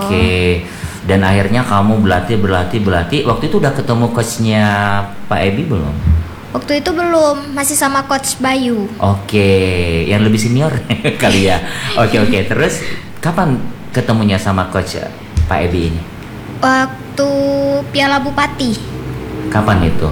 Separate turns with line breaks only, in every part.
Oke. Dan akhirnya kamu berlatih. Waktu itu udah ketemu coachnya Pak Ebi belum?
Waktu itu belum, masih sama Coach Bayu.
Oke, yang lebih senior kali ya. Oke. Terus kapan ketemunya sama Coach Pak Ebi ini?
Waktu Piala Bupati.
Kapan itu?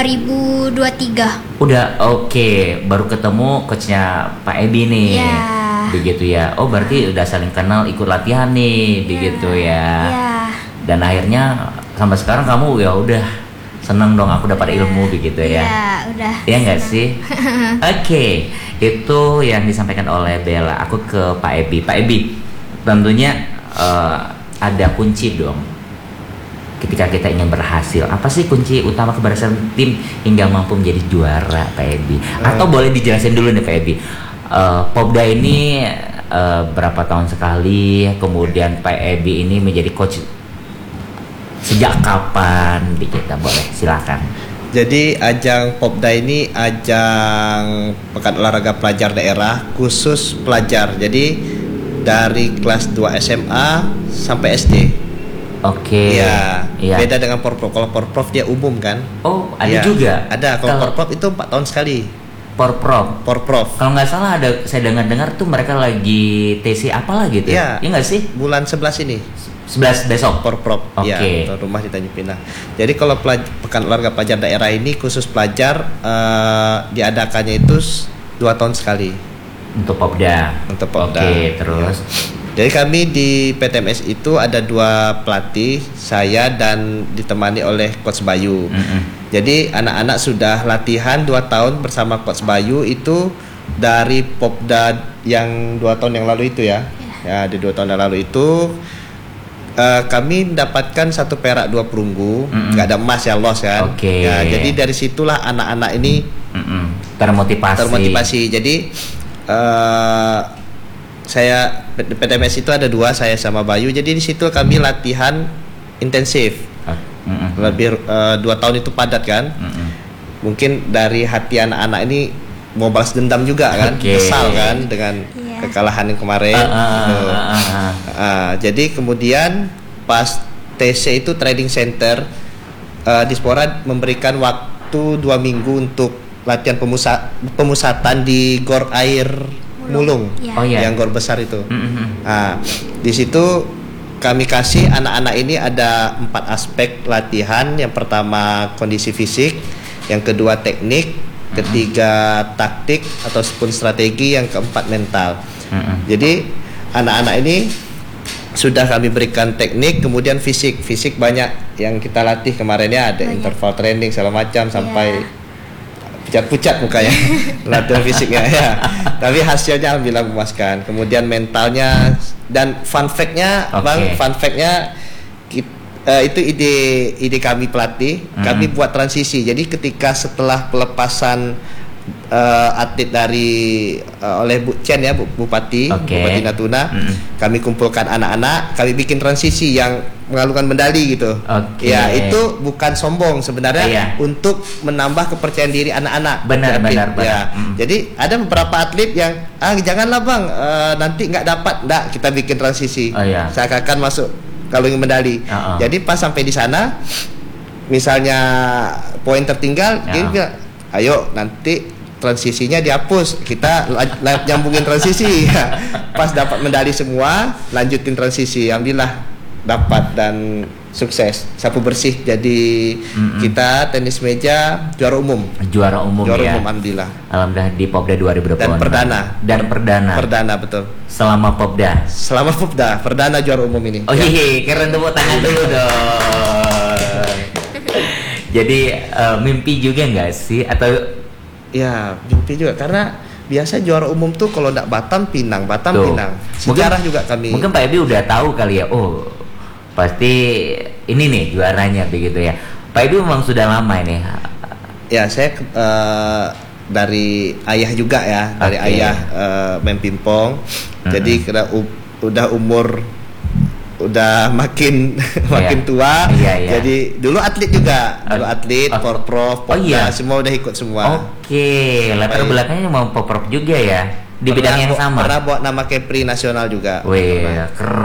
2023.
Udah oke, baru ketemu coachnya Pak Ebi nih.
Iya.
Begitu ya. Oh berarti udah saling kenal, ikut latihan nih, begitu ya.
Iya.
Dan akhirnya sampai sekarang kamu ya udah seneng dong aku dapat ilmu begitu ya.
Iya, udah.
Iya nggak sih? Oke, itu yang disampaikan oleh Bella. Aku ke Pak Ebi. Pak Ebi, tentunya ada kunci dong. Ketika kita ingin berhasil, apa sih kunci utama keberhasilan tim hingga mampu menjadi juara, Pak Ebi? Atau boleh dijelasin dulu nih Pak Ebi, Popda ini berapa tahun sekali, kemudian Pak Ebi ini menjadi coach sejak kapan? Kita boleh silakan.
Jadi ajang Popda ini ajang Pekan Olahraga Pelajar Daerah khusus pelajar. Jadi dari kelas 2 SMA sampai SD.
Oke.
Iya. Beda dengan Porprov. Kalau Porprov dia umum kan?
Oh, ada
ya,
juga.
Ada. Kalau Porprov itu 4 tahun sekali. Porprov.
Kalau nggak salah ada, saya dengar tuh mereka lagi TC apalah gitu.
Iya.
Iya nggak sih?
Bulan 11 ini.
11 besok.
Porprov.
Oke.
Ya, rumah di Tanjung Pinang. Jadi kalau Pekan Olahraga Pelajar Daerah ini khusus pelajar, diadakannya itu 2 tahun sekali.
Untuk Popda. Oke, terus.
Ya. Jadi kami di PTMS itu ada 2 pelatih, saya dan ditemani oleh Coach Bayu. Jadi anak-anak sudah latihan 2 tahun bersama Coach Bayu itu dari Popda yang 2 tahun yang lalu itu ya. Ya, di 2 tahun yang lalu itu kami mendapatkan 1 perak 2 perunggu, nggak ada emas ya, loss kan. Ya, jadi dari situlah anak-anak ini termotivasi. Jadi saya PTMS itu ada 2, saya sama Bayu. Jadi di situ kami latihan intensif. Lebih 2 tahun itu padat kan. Mungkin dari hati anak-anak ini mau balas dendam juga kan, kesal kan dengan kekalahan yang kemarin. Jadi kemudian pas TC itu training center, Dispora memberikan waktu 2 minggu untuk latihan pemusatan di Gor Air Mulung, yang gor besar itu. Nah, di situ kami kasih anak-anak ini ada 4 aspek latihan. Yang pertama kondisi fisik, yang kedua teknik, ketiga taktik ataupun strategi, yang keempat mental. Jadi anak-anak ini sudah kami berikan teknik, kemudian fisik banyak yang kita latih kemarin ya, ada interval training segala macam sampai pucat-pucat mukanya latihan fisiknya ya. Tapi hasilnya alhamdulillah memuaskan. Kemudian mentalnya dan fun fact-nya, Bang, fun fact-nya itu ide kami pelatih. Kami buat transisi. Jadi ketika setelah pelepasan atlet dari oleh Bu Chen ya, Bupati Natuna, kami kumpulkan anak-anak, kami bikin transisi yang mengalungkan medali gitu. Ya, itu bukan sombong sebenarnya, untuk menambah kepercayaan diri anak-anak.
Benar.
Ya. Jadi ada beberapa atlet yang janganlah Bang, nanti nggak dapat. Nggak, kita bikin transisi. Seakan-akan masuk kalungin medali. Jadi pas sampai di sana, misalnya poin tertinggal, dia bilang, ayo nanti transisinya dihapus, kita nyambungin transisi. Pas dapat medali semua, lanjutin transisi. Alhamdulillah dapat dan sukses, sapu bersih. Jadi kita tenis meja juara umum alhamdulillah di Popda 2020 dan perdana betul.
Selama Popda
perdana juara umum ini.
Keren, tepuk tangan dulu dong. Jadi mimpi juga nggak sih, atau
ya mimpi juga, karena biasa juara umum tuh kalau nggak Batam Pinang. Sejarah juga kami.
Mungkin Pak Ebi udah tahu kali ya. Oh, pasti ini nih juaranya begitu ya. Pak Ebi memang sudah lama ini.
Ya, saya dari ayah juga ya, dari ayah main pingpong. Jadi udah umur udah makin tua. Jadi dulu atlet juga, Porprov, Popda, semua udah ikut semua.
Latar belakangnya mau Porprov juga ya, di bidang yang sama.
Pernah bawa nama Kepri nasional juga.
Keren.